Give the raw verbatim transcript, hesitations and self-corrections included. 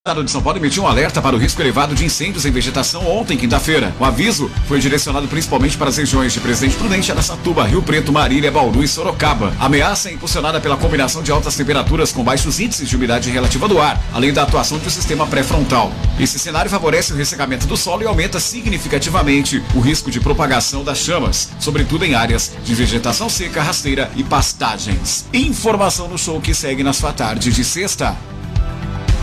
O Estado de São Paulo emitiu um alerta para o risco elevado de incêndios em vegetação ontem, quinta-feira. O aviso foi direcionado principalmente para as regiões de Presidente Prudente, Araçatuba, Rio Preto, Marília, Bauru e Sorocaba. A ameaça é impulsionada pela combinação de altas temperaturas com baixos índices de umidade relativa do ar, além da atuação de um sistema pré-frontal. Esse cenário favorece o ressecamento do solo e aumenta significativamente o risco de propagação das chamas, sobretudo em áreas de vegetação seca, rasteira e pastagens. Informação no show que segue na sua tarde de sexta.